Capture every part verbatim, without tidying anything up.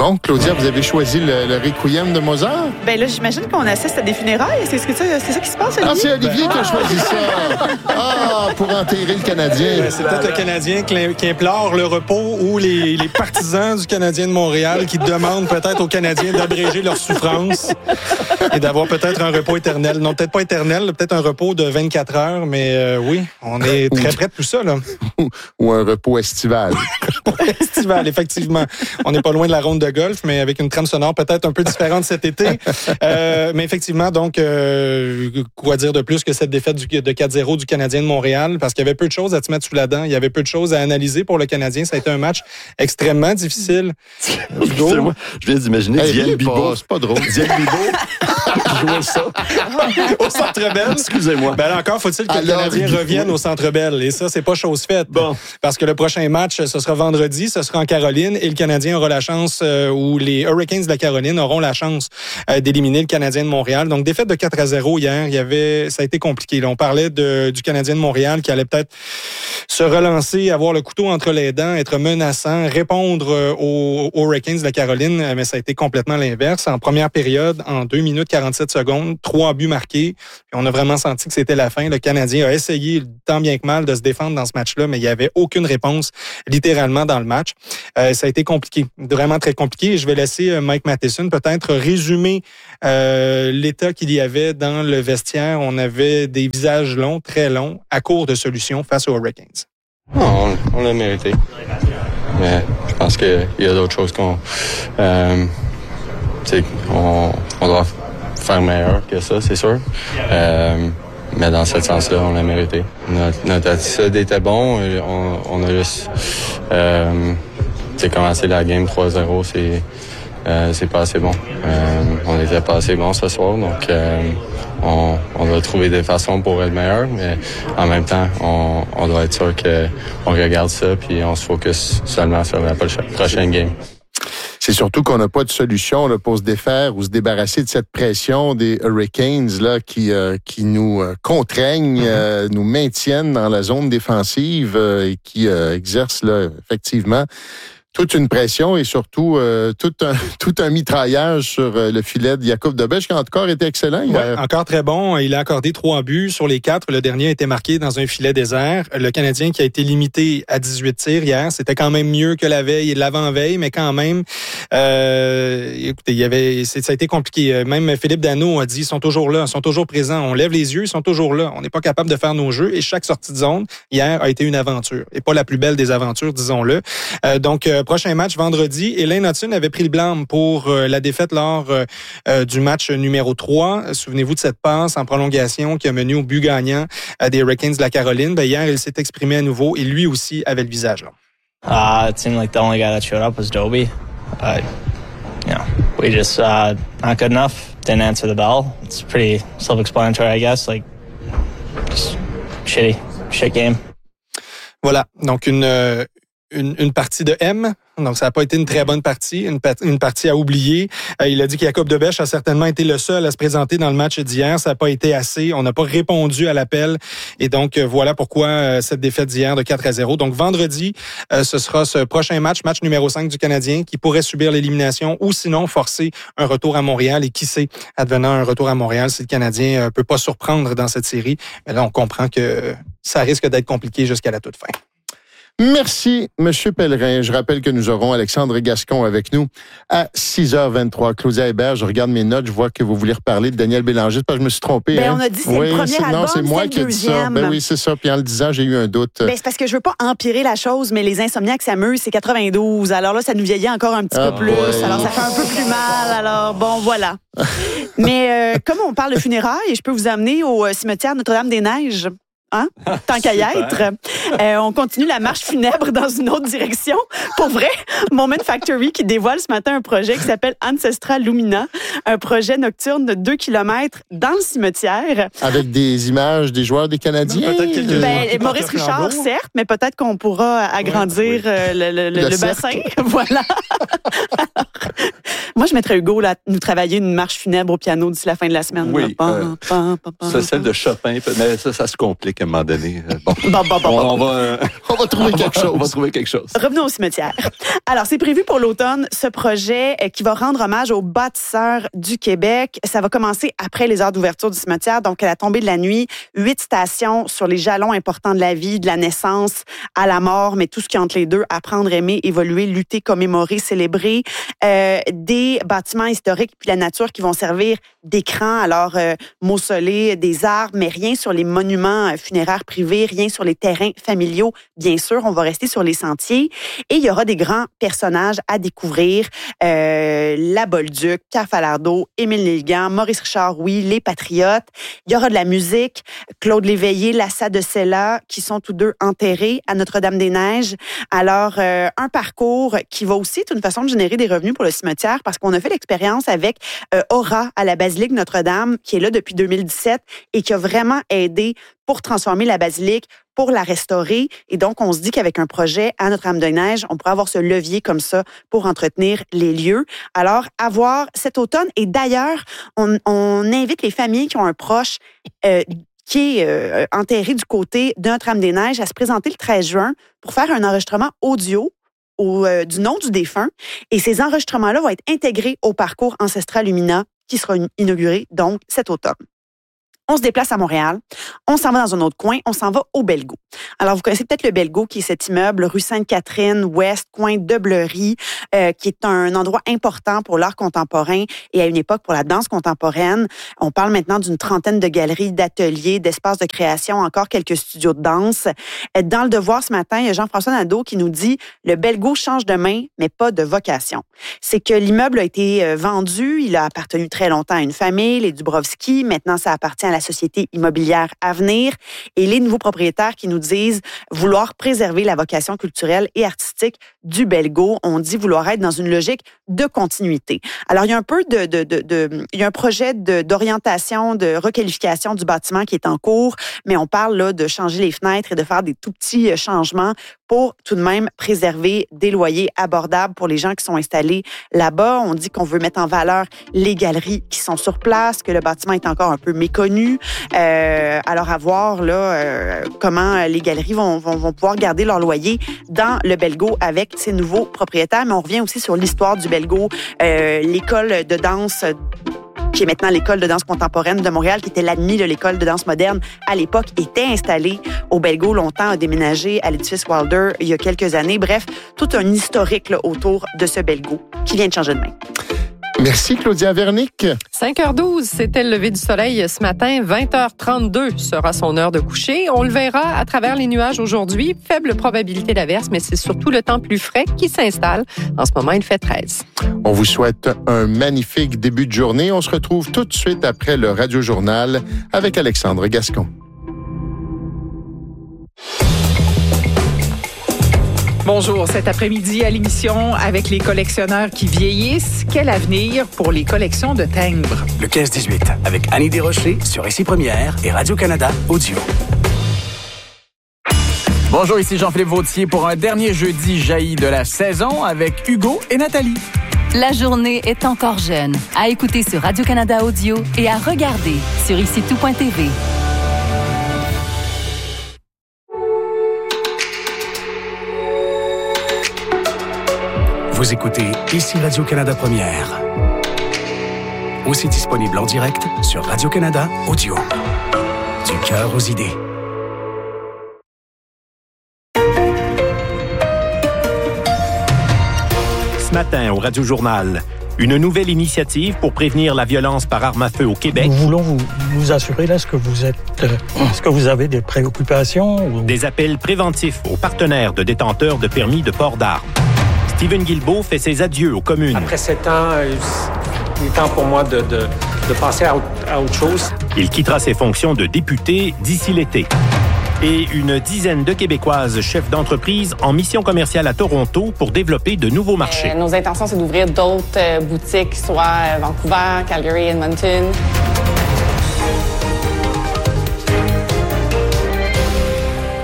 Bon, Claudia, vous avez choisi le, le Requiem de Mozart? Ben là, j'imagine qu'on assiste à des funérailles. C'est, ce que ça, c'est ça qui se passe, Olivier? Ah, c'est Olivier ben, qui a choisi ça. Ah, pour enterrer le Canadien. Ben, c'est peut-être le Canadien qui implore le repos ou les, les partisans du Canadien de Montréal qui demandent peut-être aux Canadiens d'abréger leur souffrance et d'avoir peut-être un repos éternel. Non, peut-être pas éternel, peut-être un repos de vingt-quatre heures, mais euh, oui, on est très près de tout ça, là. Ou, ou un repos estival. Estival, effectivement. On n'est pas loin de la ronde de golf, mais avec une trame sonore peut-être un peu différente cet été. Euh, mais effectivement, donc, euh, quoi dire de plus que cette défaite du, de quatre zéro du Canadien de Montréal, parce qu'il y avait peu de choses à te mettre sous la dent. Il y avait peu de choses à analyser pour le Canadien. Ça a été un match extrêmement difficile. Excusez-moi, je viens d'imaginer hey, Diane Bibo. C'est pas drôle. Diane Bibo jouait ça au Centre Bell. Excusez-moi. Ben là encore, faut-il que Alors, le Canadien revienne au Centre Bell. Et ça, c'est pas chose faite. Bon. Parce que le prochain match, ce sera vendredi, ce sera en Caroline, et le Canadien aura la chance, euh, ou les Hurricanes de la Caroline auront la chance euh, d'éliminer le Canadien de Montréal. Donc, défaite de quatre à zéro hier, il y avait, ça a été compliqué. Là, on parlait de, du Canadien de Montréal qui allait peut-être se relancer, avoir le couteau entre les dents, être menaçant, répondre euh, aux, aux Hurricanes de la Caroline, mais ça a été complètement l'inverse. En première période, en deux minutes quarante-sept secondes, trois buts marqués. Puis on a vraiment senti que c'était la fin. Le Canadien a essayé tant bien que mal de se défendre dans ce match-là, mais il n'y avait aucune réponse littéralement dans le match. Euh, ça a été compliqué, vraiment très compliqué. Je vais laisser Mike Matheson peut-être résumer euh, l'état qu'il y avait dans le vestiaire. On avait des visages longs, très longs, à court de solutions face aux Hurricanes. Non, on, on l'a mérité. Mais je pense qu'il y a d'autres choses qu'on... Euh, on, on doit faire meilleur que ça, c'est sûr. Euh, mais dans ce sens-là, on l'a mérité. Notre, notre attitude était bon. On, on a juste... Euh, commencé la game trois zéro, c'est, euh, c'est pas assez bon. Euh, on n'était pas assez bon ce soir, donc euh, on, on doit trouver des façons pour être meilleur, mais en même temps, on, on doit être sûr qu'on regarde ça puis on se focus seulement sur la prochaine game. C'est surtout qu'on n'a pas de solution là, pour se défaire ou se débarrasser de cette pression des Hurricanes là, qui, euh, qui nous euh, contraignent, mm-hmm. euh, nous maintiennent dans la zone défensive euh, et qui euh, exercent là, effectivement toute une pression et surtout euh, tout un tout un mitraillage sur euh, le filet de Jakub Dobeš qui a encore été excellent. Ouais, euh... encore très bon. Il a accordé trois buts sur les quatre. Le dernier a été marqué dans un filet désert. Le Canadien qui a été limité à dix-huit tirs hier, c'était quand même mieux que la veille et l'avant-veille, mais quand même, euh, écoutez, il y avait, c'est, ça a été compliqué. Même Philippe Danault a dit, ils sont toujours là, ils sont toujours présents. On lève les yeux, ils sont toujours là. On n'est pas capable de faire nos jeux et chaque sortie de zone hier a été une aventure et pas la plus belle des aventures, disons-le. Euh, donc euh, prochain match vendredi. Et Lane Hudson avait pris le blâme pour euh, la défaite lors euh, du match numéro trois. Souvenez-vous de cette passe en prolongation qui a mené au but gagnant euh, des Hurricanes de la Caroline. Ben, hier, il s'est exprimé à nouveau et lui aussi avait le visage là. Uh, it seemed like the only guy that showed up was Doby. Uh, you know, we just uh, not good enough. Didn't answer the bell. It's pretty self-explanatory, I guess. Like, just shitty, shit game. Voilà. Donc, une, une, une partie de M. Donc, ça n'a pas été une très bonne partie, une, une partie à oublier. Euh, il a dit que Jakub Dobeš a certainement été le seul à se présenter dans le match d'hier. Ça n'a pas été assez. On n'a pas répondu à l'appel. Et donc, euh, voilà pourquoi euh, cette défaite d'hier de quatre à zéro. Donc, vendredi, euh, ce sera ce prochain match, match numéro cinq du Canadien, qui pourrait subir l'élimination ou sinon forcer un retour à Montréal. Et qui sait, advenant un retour à Montréal, si le Canadien ne euh, peut pas surprendre dans cette série. Mais là, on comprend que ça risque d'être compliqué jusqu'à la toute fin. Merci, Monsieur Pellerin. Je rappelle que nous aurons Alexandre Gascon avec nous à six heures vingt-trois. Claudia Hébert, je regarde mes notes, je vois que vous voulez reparler de Daniel Bélanger. C'est pas que je me suis trompé. Ben, hein? on a dit c'est oui, le premier c'est, album, non, c'est moi c'est qui ai dit ça. deuxième. Ben oui, c'est ça. Puis en le disant, j'ai eu un doute. Ben, c'est parce que je veux pas empirer la chose, mais les Insomniaques s'amusent, c'est quatre-vingt-douze. Alors là, ça nous vieillit encore un petit ah, peu plus. Boy. Alors ça fait un peu plus mal. Alors bon, voilà. Mais euh, comme on parle de funérailles, je peux vous amener au cimetière Notre-Dame-des-Neiges. Hein? Tant qu'à y être. Euh, on continue la marche funèbre dans une autre direction. Pour vrai, Moment Factory qui dévoile ce matin un projet qui s'appelle Ancestra Lumina, un projet nocturne de deux kilomètres dans le cimetière. Avec des images des joueurs des Canadiens. Ben, Maurice Richard, certes, mais peut-être qu'on pourra agrandir oui, oui. le, le, le, le bassin. Voilà. Alors, Moi, je mettrais Hugo là, nous travailler une marche funèbre au piano d'ici la fin de la semaine. Oui, euh, c'est celle de Chopin, mais ça, ça se complique à un moment donné. Bon, bon, bon, bon, on, on, va, euh, on va trouver quelque chose. On va trouver quelque chose. Revenons au cimetière. Alors, c'est prévu pour l'automne, ce projet qui va rendre hommage aux bâtisseurs du Québec. Ça va commencer après les heures d'ouverture du cimetière, donc à la tombée de la nuit. Huit stations sur les jalons importants de la vie, de la naissance à la mort, mais tout ce qui est entre les deux, apprendre, aimer, évoluer, lutter, commémorer, célébrer. Euh, des bâtiments historiques puis la nature qui vont servir d'écran. Alors, euh, mausolées, des arbres, mais rien sur les monuments funéraires privés, rien sur les terrains familiaux. Bien sûr, on va rester sur les sentiers. Et il y aura des grands personnages à découvrir. Euh, la Bolduc, Pierre Falardeau, Émile Nelligan, Maurice Richard, oui, les Patriotes. Il y aura de la musique. Claude Léveillé, Lassa de Sella, qui sont tous deux enterrés à Notre-Dame-des-Neiges. Alors, euh, un parcours qui va aussi être une façon de générer des revenus pour le cimetière parce qu'on a fait l'expérience avec euh, Aura à la basilique Notre-Dame, qui est là depuis deux mille dix-sept et qui a vraiment aidé pour transformer la basilique, pour la restaurer. Et donc, on se dit qu'avec un projet à Notre-Dame-des-Neiges, on pourrait avoir ce levier comme ça pour entretenir les lieux. Alors, à voir cet automne. Et d'ailleurs, on, on invite les familles qui ont un proche euh, qui est euh, enterré du côté de Notre-Dame-des-Neiges à se présenter le treize juin pour faire un enregistrement audio Au, euh, du nom du défunt. Et ces enregistrements-là vont être intégrés au parcours Ancestral Lumina qui sera inauguré donc cet automne. On se déplace à Montréal, on s'en va dans un autre coin, on s'en va au Bellegault. Alors, vous connaissez peut-être le Bellegault, qui est cet immeuble rue Sainte-Catherine, ouest, coin de Bleury, euh, qui est un endroit important pour l'art contemporain et à une époque pour la danse contemporaine. On parle maintenant d'une trentaine de galeries, d'ateliers, d'espaces de création, encore quelques studios de danse. Dans Le Devoir ce matin, il y a Jean-François Nadeau qui nous dit « Le Bellegault change de main, mais pas de vocation ». C'est que l'immeuble a été vendu, il a appartenu très longtemps à une famille, les Dubrovski, maintenant ça appartient à la société immobilière Avenir et les nouveaux propriétaires qui nous disent vouloir préserver la vocation culturelle et artistique du Bellegault. On dit vouloir être dans une logique de continuité. Alors, il y a un peu de, de, de, de il y a un projet de, d'orientation, de requalification du bâtiment qui est en cours, mais on parle là de changer les fenêtres et de faire des tout petits changements pour tout de même préserver des loyers abordables pour les gens qui sont installés là-bas. On dit qu'on veut mettre en valeur les galeries qui sont sur place, que le bâtiment est encore un peu méconnu. Euh, alors, à voir là, euh, comment les galeries vont, vont, vont pouvoir garder leur loyer dans le Bellegault avec ses nouveaux propriétaires. Mais on revient aussi sur l'histoire du Bellegault, euh, l'école de danse qui est maintenant l'École de danse contemporaine de Montréal, qui était l'admis de l'École de danse moderne à l'époque, était installée au Bellegault, longtemps a déménagé à l'édifice Wilder il y a quelques années. Bref, tout un historique là, autour de ce Bellegault qui vient de changer de main. Merci, Claudia Vernick. cinq heures douze, c'était le lever du soleil ce matin. vingt heures trente-deux sera son heure de coucher. On le verra à travers les nuages aujourd'hui. Faible probabilité d'averse, mais c'est surtout le temps plus frais qui s'installe. En ce moment, il fait treize. On vous souhaite un magnifique début de journée. On se retrouve tout de suite après le Radio-Journal avec Alexandre Gascon. Bonjour, cet après-midi à l'émission avec les collectionneurs qui vieillissent, quel avenir pour les collections de timbres? Le quinze dix-huit avec Annie Desrochers sur Ici Première et Radio-Canada Audio. Bonjour, ici Jean-Philippe Vautier pour un dernier jeudi jailli de la saison avec Hugo et Nathalie. La journée est encore jeune. À écouter sur Radio-Canada Audio et à regarder sur ici tout point t v. Vous écoutez Ici Radio-Canada Première. Aussi disponible en direct sur Radio-Canada Audio. Du cœur aux idées. Ce matin, au Radio-Journal, une nouvelle initiative pour prévenir la violence par arme à feu au Québec. Nous voulons vous, vous assurer, là, est-ce que vous êtes, euh, est-ce que vous avez des préoccupations? Ou... Des appels préventifs aux partenaires de détenteurs de permis de port d'armes. Stephen Guilbeault fait ses adieux aux communes. Après sept ans, il est temps pour moi de, de, de passer à, à autre chose. Il quittera ses fonctions de député d'ici l'été. Et une dizaine de Québécoises chefs d'entreprise en mission commerciale à Toronto pour développer de nouveaux marchés. Euh, nos intentions, c'est d'ouvrir d'autres euh, boutiques, soit à Vancouver, Calgary, Edmonton.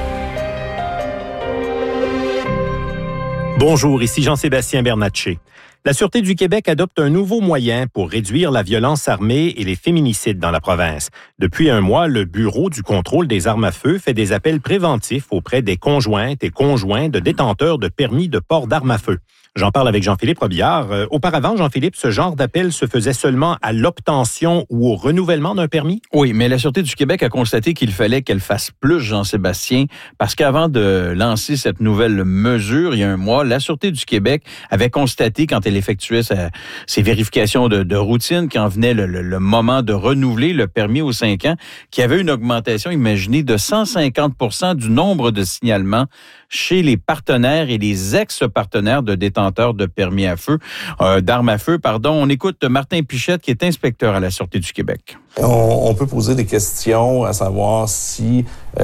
Bonjour, ici Jean-Sébastien Bernatchez. La Sûreté du Québec adopte un nouveau moyen pour réduire la violence armée et les féminicides dans la province. Depuis un mois, le Bureau du contrôle des armes à feu fait des appels préventifs auprès des conjointes et conjoints de détenteurs de permis de port d'armes à feu. J'en parle avec Jean-Philippe Robillard. Euh, auparavant, Jean-Philippe, ce genre d'appel se faisait seulement à l'obtention ou au renouvellement d'un permis? Oui, mais la Sûreté du Québec a constaté qu'il fallait qu'elle fasse plus, Jean-Sébastien, parce qu'avant de lancer cette nouvelle mesure, il y a un mois, la Sûreté du Québec avait constaté, quand elle effectuait sa, ses vérifications de, de routine, quand venait le, le, le moment de renouveler le permis aux cinq ans, qu'il y avait une augmentation, imaginez, de cent cinquante pour cent du nombre de signalements chez les partenaires et les ex-partenaires de détenteurs de permis à feu, euh, d'armes à feu, pardon. On écoute Martin Pichette, qui est inspecteur à la Sûreté du Québec. On, on peut poser des questions à savoir si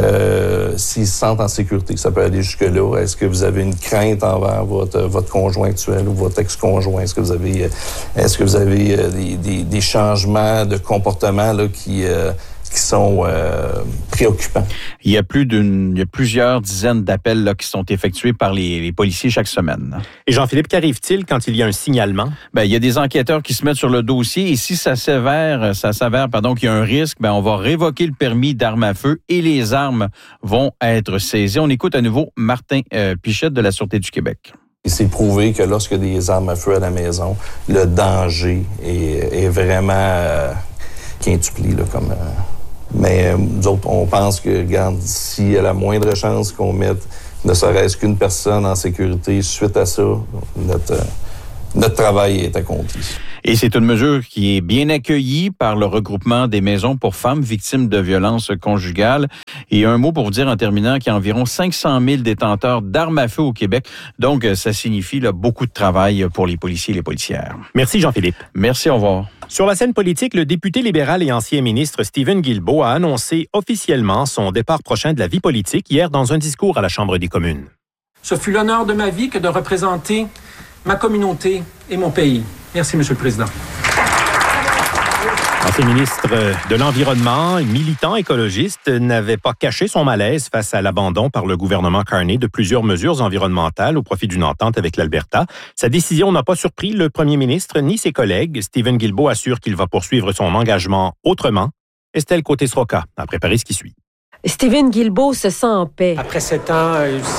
euh, s'ils se sentent en sécurité. Ça peut aller jusque-là. Est-ce que vous avez une crainte envers votre, votre conjoint actuel ou votre ex-conjoint? Est-ce que vous avez, est-ce que vous avez euh, des, des, des changements de comportement là, qui... Euh, qui sont euh, préoccupants. Il y a plus d'une, il y a plusieurs dizaines d'appels là, qui sont effectués par les, les policiers chaque semaine. Et Jean-Philippe, qu'arrive-t-il quand il y a un signalement? Ben, il y a des enquêteurs qui se mettent sur le dossier et si ça s'avère, ça s'avère, pardon, qu'il y a un risque, ben, on va révoquer le permis d'armes à feu et les armes vont être saisies. On écoute à nouveau Martin euh, Pichette de la Sûreté du Québec. Il s'est prouvé que lorsqu'il y a des armes à feu à la maison, le danger est, est vraiment euh, quintuplé, là, comme... Euh, Mais euh, nous autres, on pense que, regarde, s'il y a la moindre chance qu'on mette ne serait-ce qu'une personne en sécurité, suite à ça, notre, euh, notre travail est accompli. Et c'est une mesure qui est bien accueillie par le regroupement des maisons pour femmes victimes de violences conjugales. Et un mot pour vous dire en terminant qu'il y a environ cinq cent mille détenteurs d'armes à feu au Québec. Donc, ça signifie là, beaucoup de travail pour les policiers et les policières. Merci Jean-Philippe. Merci, au revoir. Sur la scène politique, le député libéral et ancien ministre Stephen Guilbeault a annoncé officiellement son départ prochain de la vie politique hier dans un discours à la Chambre des communes. Ce fut l'honneur de ma vie que de représenter ma communauté et mon pays. Merci, Monsieur le Président. L'ancien ministre de l'Environnement, militant écologiste, n'avait pas caché son malaise face à l'abandon par le gouvernement Carney de plusieurs mesures environnementales au profit d'une entente avec l'Alberta. Sa décision n'a pas surpris le premier ministre ni ses collègues. Stephen Guilbeault assure qu'il va poursuivre son engagement autrement. Estelle Côté-Sroka a préparé ce qui suit. Stephen Guilbeault se sent en paix. Après sept ans,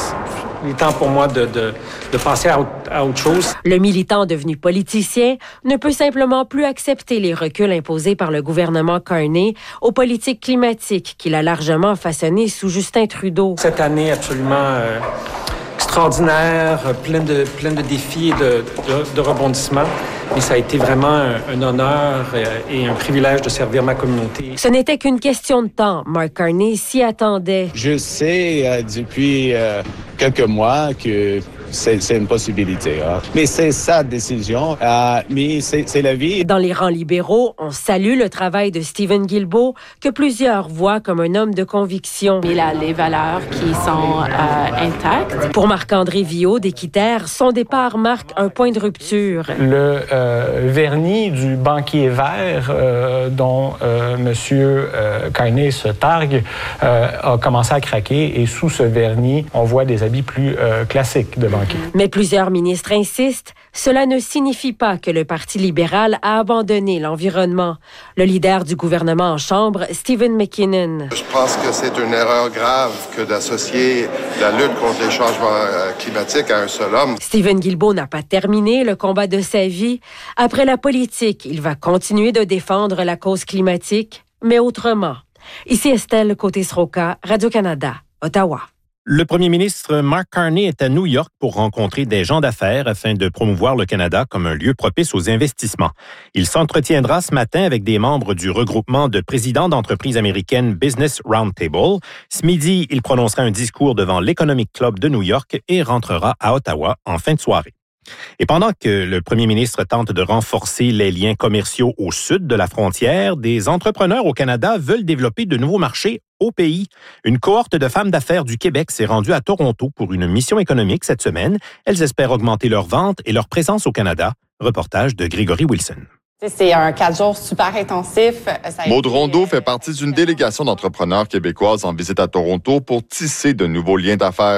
il est temps pour moi de, de, de passer à, à autre chose. Le militant devenu politicien ne peut simplement plus accepter les reculs imposés par le gouvernement Carney aux politiques climatiques qu'il a largement façonnées sous Justin Trudeau. Cette année absolument euh, extraordinaire, pleine de, pleine de défis et de, de, de rebondissements. Mais ça a été vraiment un, un honneur et un privilège de servir ma communauté. Ce n'était qu'une question de temps. Mark Carney s'y attendait. Je sais euh, depuis euh, quelques mois que c'est, c'est une possibilité. Hein. Mais c'est sa décision. Euh, mais c'est, c'est la vie. Dans les rangs libéraux, on salue le travail de Stephen Guilbeault, que plusieurs voient comme un homme de conviction. Il a les valeurs qui sont euh, intactes. Pour Marc-André Viaud d'Équiterre, son départ marque un point de rupture. Le euh, vernis du banquier vert euh, dont euh, M. Euh, Carney se targue euh, a commencé à craquer et sous ce vernis, on voit des habits plus euh, classiques de banquier. Mais plusieurs ministres insistent, cela ne signifie pas que le Parti libéral a abandonné l'environnement. Le leader du gouvernement en Chambre, Stephen McKinnon. Je pense que c'est une erreur grave que d'associer la lutte contre les changements climatiques à un seul homme. Stephen Guilbeault n'a pas terminé le combat de sa vie. Après la politique, il va continuer de défendre la cause climatique, mais autrement. Ici Estelle Côté-Sroka, Radio-Canada, Ottawa. Le premier ministre Mark Carney est à New York pour rencontrer des gens d'affaires afin de promouvoir le Canada comme un lieu propice aux investissements. Il s'entretiendra ce matin avec des membres du regroupement de présidents d'entreprises américaines Business Roundtable. Ce midi, il prononcera un discours devant l'Economic Club de New York et rentrera à Ottawa en fin de soirée. Et pendant que le premier ministre tente de renforcer les liens commerciaux au sud de la frontière, des entrepreneurs au Canada veulent développer de nouveaux marchés au pays. Une cohorte de femmes d'affaires du Québec s'est rendue à Toronto pour une mission économique cette semaine. Elles espèrent augmenter leurs ventes et leur présence au Canada. Reportage de Grégory Wilson. C'est un quatre jours super intensif. Maude Rondeau fait partie d'une délégation d'entrepreneurs québécoises en visite à Toronto pour tisser de nouveaux liens d'affaires.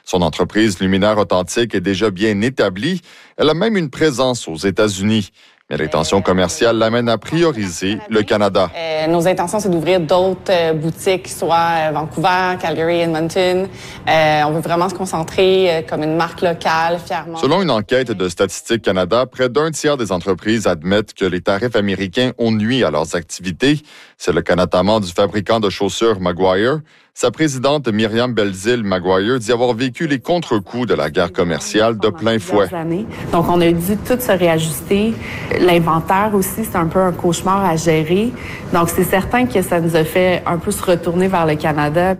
Son entreprise Luminaire Authentique est déjà bien établie. Elle a même une présence aux États-Unis. Mais les tensions commerciales l'amènent à prioriser le Canada. Euh, nos intentions, c'est d'ouvrir d'autres euh, boutiques, soit à Vancouver, Calgary, Edmonton. Euh, on veut vraiment se concentrer euh, comme une marque locale, fièrement. Selon une enquête de Statistique Canada, près d'un tiers des entreprises admettent que les tarifs américains ont nui à leurs activités. C'est le cas notamment du fabricant de chaussures Maguire. Sa présidente Myriam Belzile Maguire dit avoir vécu les contre-coups de la guerre commerciale de plein fouet. Donc, on a dû tout se réajuster. L'inventaire aussi, c'est un peu un cauchemar à gérer. Donc, c'est certain que ça nous a fait un peu se retourner vers le Canada.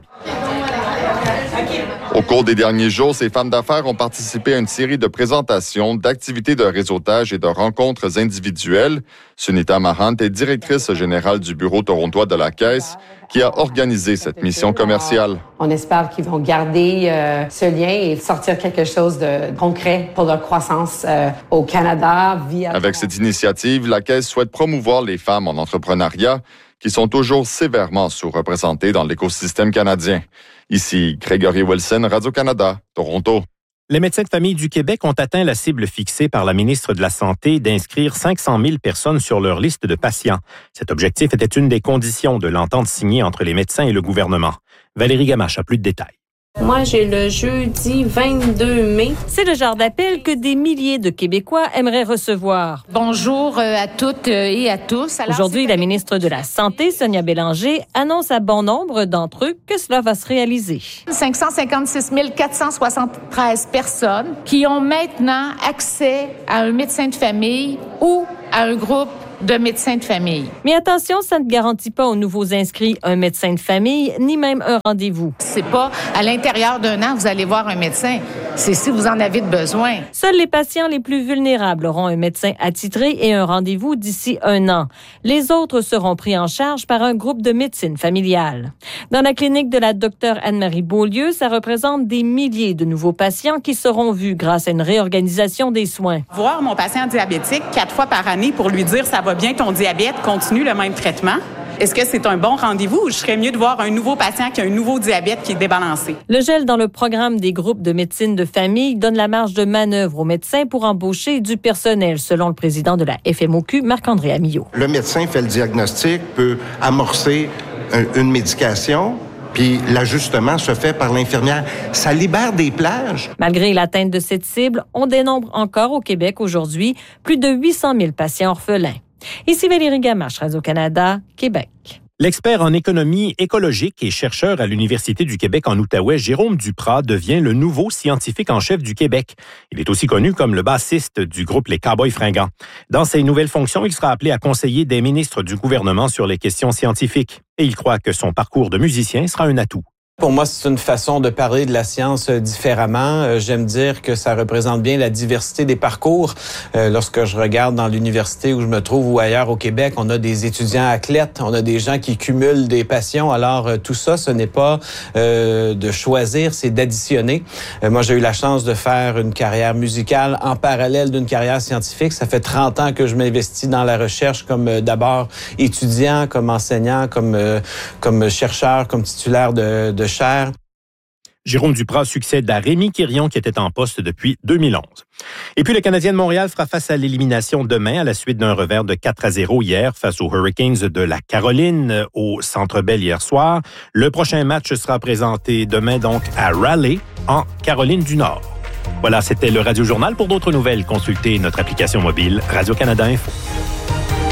Au cours des derniers jours, ces femmes d'affaires ont participé à une série de présentations, d'activités de réseautage et de rencontres individuelles. Sunita Mahant est directrice générale du bureau torontois de la Caisse qui a organisé cette mission commerciale. On espère qu'ils vont garder euh, ce lien et sortir quelque chose de concret pour leur croissance euh, au Canada via... Avec cette initiative, la Caisse souhaite promouvoir les femmes en entrepreneuriat qui sont toujours sévèrement sous-représentées dans l'écosystème canadien. Ici, Gregory Wilson, Radio-Canada, Toronto. Les médecins de famille du Québec ont atteint la cible fixée par la ministre de la Santé d'inscrire cinq cent mille personnes sur leur liste de patients. Cet objectif était une des conditions de l'entente signée entre les médecins et le gouvernement. Valérie Gamache a plus de détails. Moi, j'ai le jeudi vingt-deux mai. C'est le genre d'appel que des milliers de Québécois aimeraient recevoir. Bonjour à toutes et à tous. Alors, aujourd'hui, la ministre de la Santé, Sonia Bélanger, annonce à bon nombre d'entre eux que cela va se réaliser. cinq cent cinquante-six mille quatre cent soixante-treize personnes qui ont maintenant accès à un médecin de famille ou à un groupe de médecins de famille. Mais attention, ça ne garantit pas aux nouveaux inscrits un médecin de famille, ni même un rendez-vous. C'est pas à l'intérieur d'un an, vous allez voir un médecin. C'est si vous en avez de besoin. Seuls les patients les plus vulnérables auront un médecin attitré et un rendez-vous d'ici un an. Les autres seront pris en charge par un groupe de médecine familiale. Dans la clinique de la docteure Anne-Marie Beaulieu, ça représente des milliers de nouveaux patients qui seront vus grâce à une réorganisation des soins. Voir mon patient diabétique quatre fois par année pour lui dire « ça va bien ton diabète, continue le même traitement ». Est-ce que c'est un bon rendez-vous ou je serais mieux de voir un nouveau patient qui a un nouveau diabète qui est débalancé? Le gel dans le programme des groupes de médecine de famille donne la marge de manœuvre aux médecins pour embaucher du personnel, selon le président de la F M O Q, Marc-André Amillot. Le médecin fait le diagnostic, peut amorcer une médication, puis l'ajustement se fait par l'infirmière. Ça libère des plages. Malgré l'atteinte de cette cible, on dénombre encore au Québec aujourd'hui plus de huit cent mille patients orphelins. Ici Valérie Gamache, Radio-Canada, Québec. L'expert en économie écologique et chercheur à l'Université du Québec en Outaouais, Jérôme Duprat, devient le nouveau scientifique en chef du Québec. Il est aussi connu comme le bassiste du groupe Les Cowboys Fringants. Dans ses nouvelles fonctions, il sera appelé à conseiller des ministres du gouvernement sur les questions scientifiques. Et il croit que son parcours de musicien sera un atout. Pour moi, c'est une façon de parler de la science différemment. J'aime dire que ça représente bien la diversité des parcours. Euh, lorsque je regarde dans l'université où je me trouve ou ailleurs au Québec, on a des étudiants athlètes, on a des gens qui cumulent des passions. Alors, euh, tout ça, ce n'est pas euh, de choisir, c'est d'additionner. Euh, moi, j'ai eu la chance de faire une carrière musicale en parallèle d'une carrière scientifique. Ça fait trente ans que je m'investis dans la recherche comme euh, d'abord étudiant, comme enseignant, comme, euh, comme chercheur, comme titulaire de, de chaire. Jérôme Duprat succède à Rémi Quirion qui était en poste depuis deux mille onze. Et puis le Canadien de Montréal fera face à l'élimination demain à la suite d'un revers de quatre à zéro hier face aux Hurricanes de la Caroline au Centre Bell hier soir. Le prochain match sera présenté demain donc à Raleigh en Caroline du Nord. Voilà, c'était le Radio Journal. Pour d'autres nouvelles, consultez notre application mobile Radio-Canada Info.